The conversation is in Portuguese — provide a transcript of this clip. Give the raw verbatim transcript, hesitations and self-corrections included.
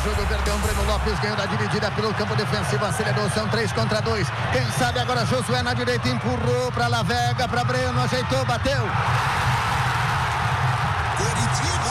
jogo, perdeu um Breno Lopes, ganhou da dividida pelo campo defensivo, acelerou, são três contra dois. Quem sabe agora Josué na direita, empurrou para Lavega, para Breno, ajeitou, bateu. Curitiba.